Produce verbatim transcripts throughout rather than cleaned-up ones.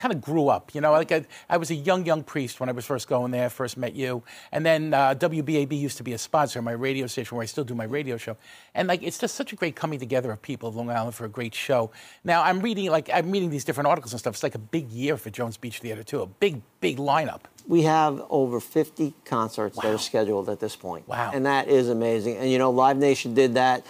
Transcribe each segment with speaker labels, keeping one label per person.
Speaker 1: kind of grew up, you know, like I, I was a young, young priest when I was first going there, first met you. And then uh, W B A B used to be a sponsor of my radio station where I still do my radio show. And like, it's just such a great coming together of people of Long Island for a great show. Now I'm reading, like, I'm reading these different articles and stuff. It's like a big year for Jones Beach Theater too, a big, big lineup.
Speaker 2: We have over fifty concerts
Speaker 1: Wow.
Speaker 2: that are scheduled at this point.
Speaker 1: Wow.
Speaker 2: And that is amazing. And you know, Live Nation did that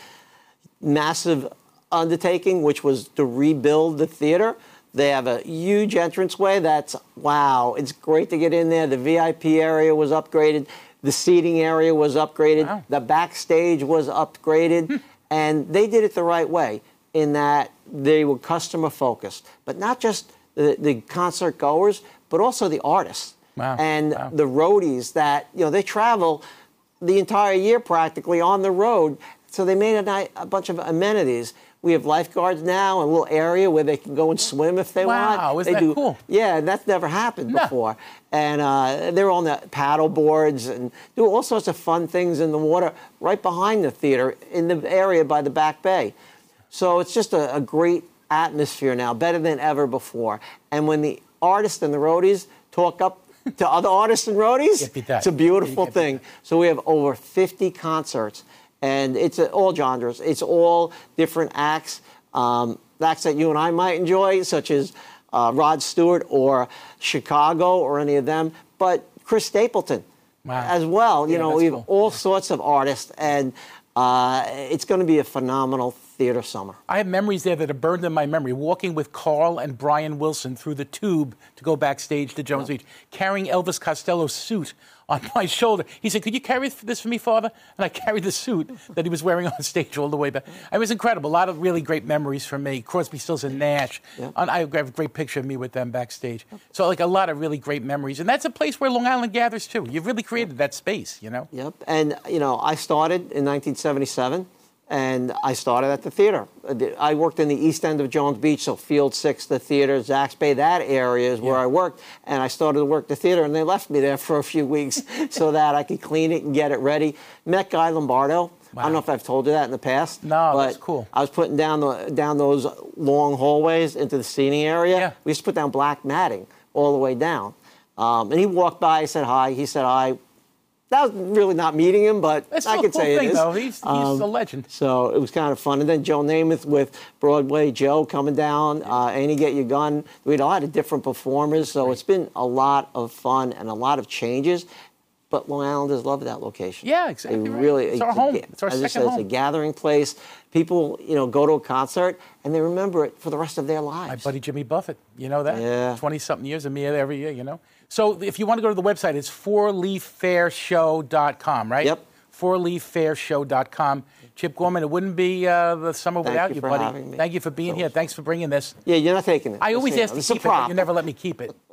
Speaker 2: massive undertaking, which was to rebuild the theater. They have a huge entranceway that's, wow, it's great to get in there. The V I P area was upgraded. The seating area was upgraded.
Speaker 1: Wow.
Speaker 2: The backstage was upgraded. And they did it the right way in that they were customer focused. But not just the, the concert goers, but also the artists.
Speaker 1: Wow.
Speaker 2: And
Speaker 1: Wow.
Speaker 2: the roadies that, you know, they travel the entire year practically on the road. So they made a, night, a bunch of amenities. We have lifeguards now, a little area where they can go and swim if they
Speaker 1: Wow,
Speaker 2: want.
Speaker 1: Wow, isn't
Speaker 2: they
Speaker 1: that
Speaker 2: do,
Speaker 1: cool?
Speaker 2: Yeah, that's never happened
Speaker 1: No.
Speaker 2: before. And uh, they're on the paddle boards and do all sorts of fun things in the water right behind the theater in the area by the Back Bay. So it's just a, a great atmosphere now, better than ever before. And when the artists and the roadies talk up to other artists and roadies,
Speaker 1: Can't beat that.
Speaker 2: it's a beautiful
Speaker 1: Can't beat
Speaker 2: thing.
Speaker 1: that.
Speaker 2: So we have over fifty concerts, and it's uh, all genres. It's all different acts, um, acts that you and I might enjoy, such as uh, Rod Stewart or Chicago or any of them, but Chris Stapleton
Speaker 1: Wow.
Speaker 2: as well. You
Speaker 1: Yeah,
Speaker 2: know,
Speaker 1: that's
Speaker 2: we have
Speaker 1: cool.
Speaker 2: all sorts of artists, and uh, it's going to be a phenomenal theater summer.
Speaker 1: I have memories there that are burned in my memory, walking with Carl and Brian Wilson through the tube to go backstage to Jones Beach, carrying Elvis Costello's suit on my shoulder. He said, could you carry this for me, Father? And I carried the suit that he was wearing on stage all the way back. It was incredible. A lot of really great memories for me. Crosby, Stills, and Nash.
Speaker 2: Yeah.
Speaker 1: And I have a great picture of me with them backstage. So, like, a lot of really great memories. And that's a place where Long Island gathers, too. You've really created that space, you know?
Speaker 2: Yep. And, you know, I started in nineteen seventy-seven, and I started at the theater. I worked in the east end of Jones Beach, so Field Six, the theater, Zax Bay, that area is where
Speaker 1: Yeah.
Speaker 2: I worked. And I started to work the theater, and they left me there for a few weeks so that I could clean it and get it ready. Met Guy Lombardo. I don't know if I've told you that in the past.
Speaker 1: No,
Speaker 2: but
Speaker 1: that's cool.
Speaker 2: I was putting down the down those long hallways into the seating area.
Speaker 1: Yeah.
Speaker 2: We used to put down black matting all the way down. Um, and he walked by, I said hi, he said hi. That was really not meeting him, but
Speaker 1: That's
Speaker 2: I
Speaker 1: still a
Speaker 2: could
Speaker 1: cool
Speaker 2: say
Speaker 1: thing,
Speaker 2: it is.
Speaker 1: though. He's, he's
Speaker 2: Um,
Speaker 1: a legend.
Speaker 2: So it was kind of fun. And then Joe Namath with Broadway Joe coming down, uh, Annie Get Your Gun. We had a lot of different performers, so it's been a lot of fun and a lot of changes. But Long Islanders love that location.
Speaker 1: Yeah, exactly
Speaker 2: They
Speaker 1: right.
Speaker 2: really,
Speaker 1: It's our home. It's our
Speaker 2: as I
Speaker 1: second
Speaker 2: said, It's a
Speaker 1: home.
Speaker 2: gathering place. People, you know, go to a concert and they remember it for the rest of their lives.
Speaker 1: My buddy Jimmy Buffett, you know that?
Speaker 2: Yeah.
Speaker 1: twenty-something years of me every year, you know? So if you want to go to the website, it's four leaf fair show dot com, right?
Speaker 2: Yep.
Speaker 1: four leaf fair show dot com. Chip Gorman, it wouldn't be uh, the summer
Speaker 2: Thank
Speaker 1: without
Speaker 2: you
Speaker 1: you,
Speaker 2: for
Speaker 1: buddy.
Speaker 2: having me.
Speaker 1: Thank you for being
Speaker 2: So-
Speaker 1: here. Thanks for bringing this.
Speaker 2: Yeah, you're not taking it.
Speaker 1: I
Speaker 2: Just
Speaker 1: always
Speaker 2: so you
Speaker 1: ask
Speaker 2: know.
Speaker 1: to
Speaker 2: It's a
Speaker 1: keep it, but
Speaker 2: prop.
Speaker 1: you never let me keep it.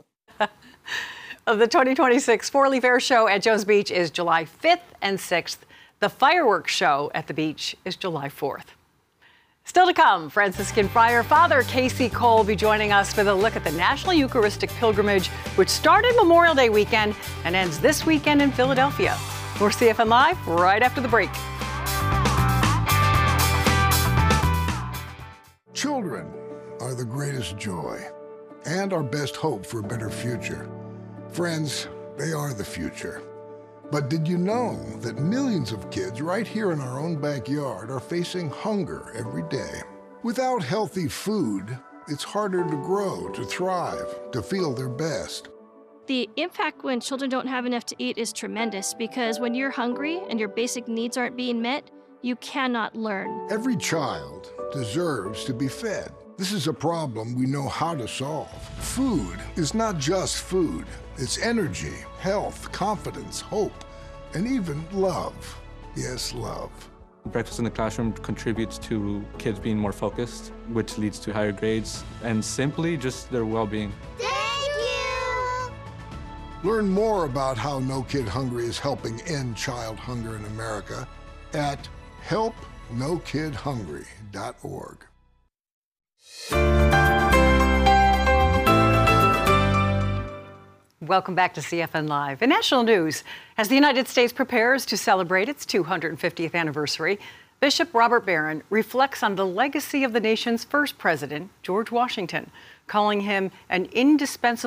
Speaker 3: The twenty twenty-six Four Leaf Air Show at Jones Beach is July fifth and sixth. The fireworks show at the beach is July fourth. Still to come, Franciscan Friar Father Casey Cole will be joining us with a look at the National Eucharistic Pilgrimage, which started Memorial Day weekend and ends this weekend in Philadelphia. More C F N Live right after the break.
Speaker 4: Children are the greatest joy and our best hope for a better future. Friends, they are the future. But did you know that millions of kids right here in our own backyard are facing hunger every day? Without healthy food, it's harder to grow, to thrive, to feel their best.
Speaker 5: The impact when children don't have enough to eat is tremendous because when you're hungry and your basic needs aren't being met, you cannot learn.
Speaker 4: Every child deserves to be fed. This is a problem we know how to solve. Food is not just food. It's energy, health, confidence, hope, and even love. Yes, love.
Speaker 6: Breakfast in the classroom contributes to kids being more focused, which leads to higher grades, and simply just their well-being.
Speaker 7: Thank you!
Speaker 4: Learn more about how No Kid Hungry is helping end child hunger in America at help no kid hungry dot org.
Speaker 3: Welcome back to C F N Live. In national news, as the United States prepares to celebrate its two hundred fiftieth anniversary, Bishop Robert Barron reflects on the legacy of the nation's first president, George Washington, calling him an indispensable